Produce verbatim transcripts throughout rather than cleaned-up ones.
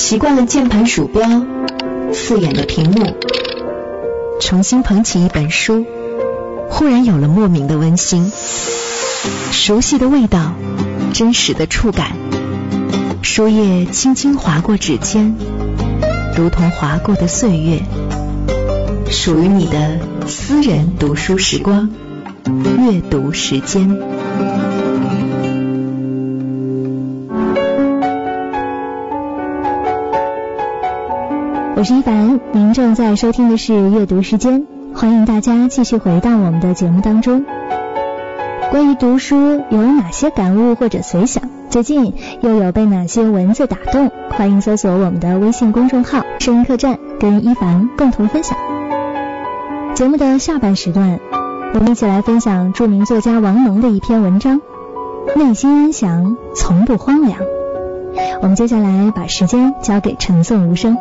习惯了键盘鼠标，刺眼的屏幕，重新捧起一本书，忽然有了莫名的温馨，熟悉的味道，真实的触感，书页轻轻划过指尖，如同划过的岁月，属于你的私人读书时光，阅读时间。 我是一凡，您正在收听的是阅读时间，欢迎大家继续回到我们的节目当中。关于读书有哪些感悟或者随想，最近又有被哪些文字打动，欢迎搜索我们的微信公众号声音客栈，跟一凡共同分享。节目的下半时段，我们一起来分享著名作家王蒙的一篇文章，内心安详，从不荒凉。我们接下来把时间交给陈颂无声。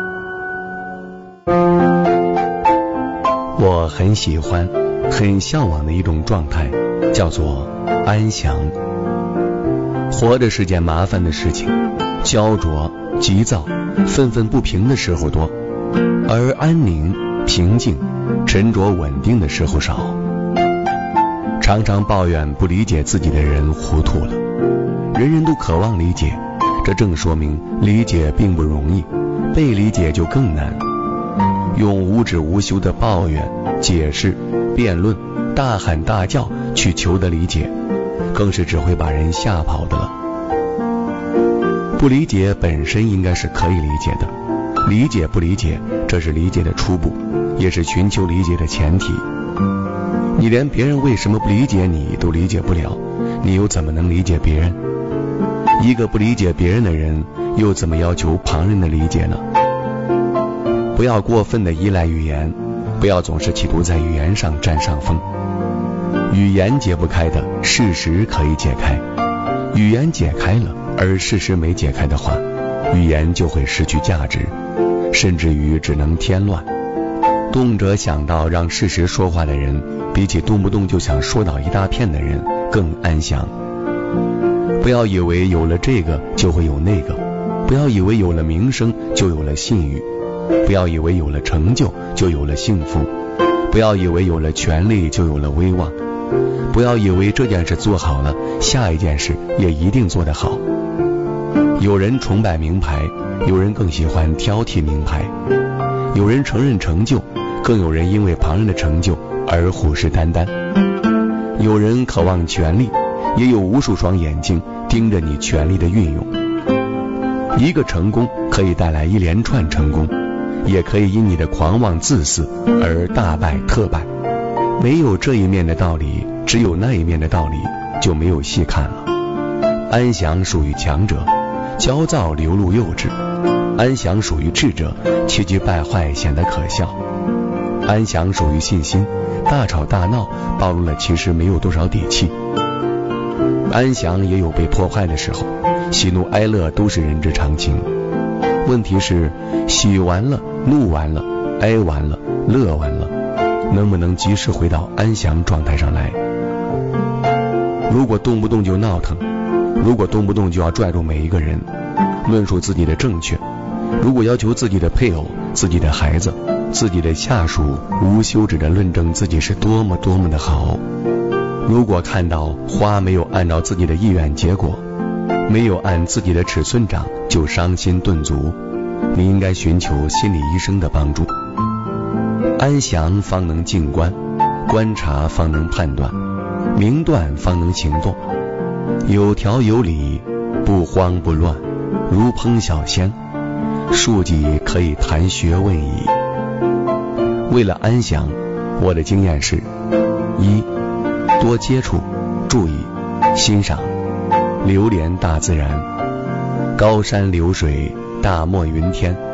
我很喜欢很向往的一种状态，叫做安详。活着是件麻烦的事情，焦灼、急躁、愤愤不平的时候多，而安宁、平静、沉着稳定的时候少。常常抱怨不理解自己的人糊涂了，人人都渴望理解，这正说明理解并不容易，被理解就更难。用无止无休的抱怨、解释、辩论、大喊大叫去求得理解，更是只会把人吓跑的了。不理解本身应该是可以理解的，理解不理解，这是理解的初步，也是寻求理解的前提。你连别人为什么不理解你都理解不了，你又怎么能理解别人？一个不理解别人的人，又怎么要求旁人的理解呢？不要过分的依赖语言，不要总是企图在语言上占上风。语言解不开的，事实可以解开。语言解开了，而事实没解开的话，语言就会失去价值，甚至于只能添乱。动辄想到让事实说话的人，比起动不动就想说倒一大片的人更安详。不要以为有了这个就会有那个，不要以为有了名声就有了信誉，不要以为有了成就就有了幸福，不要以为有了权力就有了威望，不要以为这件事做好了，下一件事也一定做得好。有人崇拜名牌，有人更喜欢挑剔名牌，有人承认成就，更有人因为旁人的成就而虎视眈眈。有人渴望权力，也有无数双眼睛盯着你权力的运用。一个成功可以带来一连串成功，也可以因你的狂妄自私而大败特败。没有这一面的道理，只有那一面的道理，就没有细看了。安详属于强者，焦躁流露幼稚；安详属于智者，气急败坏显得可笑；安详属于信心，大吵大闹暴露了其实没有多少底气。安详也有被破坏的时候，喜怒哀乐都是人之常情。问题是喜完了，怒完了，哀完了，乐完了，能不能及时回到安详状态上来？如果动不动就闹腾，如果动不动就要拽住每一个人，论述自己的正确，如果要求自己的配偶、自己的孩子、自己的下属无休止的论证自己是多么多么的好，如果看到花没有按照自己的意愿结果，没有按自己的尺寸长就伤心顿足，你应该寻求心理医生的帮助。安详方能静观，观察方能判断，明断方能行动，有条有理，不慌不乱，如烹小鲜，庶几可以谈学问矣。为了安详，我的经验是：一、多接触、注意、欣赏、流连大自然，高山流水，大漠云天，